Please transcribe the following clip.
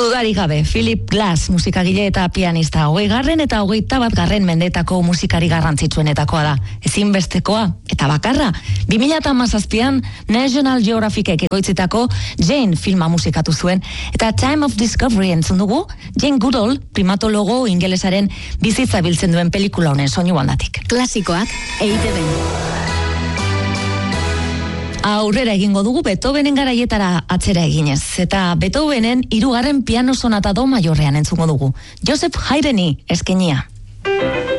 Dudarik gabe, Philip Glass musikagile eta pianista 20. eta 21. mendetako musikari garrantzitsuenetakoa da. Ezinbestekoa eta bakarra. 2017an National Geographicek ekoitzitako Jane filma musikatu zuen eta Time of Discovery entzun dugu, Jane Goodall, primatologo ingelesaren bizitza biltzen duen pelikula honen soinu bandatik. Klasikoak EITB. Aurrera egingo dugu Beethovenen garaietara atzera eginez. Eta Beethovenen 3. piano sonata do maiorrean entzungo dugu. Joseph Haydni eskenia.